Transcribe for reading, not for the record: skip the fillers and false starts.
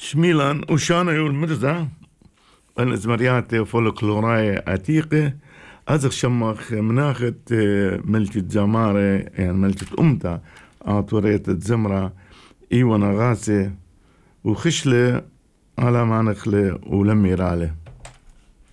شميلان وشانا يقول مرزا أن إزمرياتي فولكلوراي عتيقة أزغ شمخ مناخت ملكة جمارة يعني ملكة أمتا عطورية الزمرة إيوانا غاسة وخشلة على ما نخلة ولمي رالة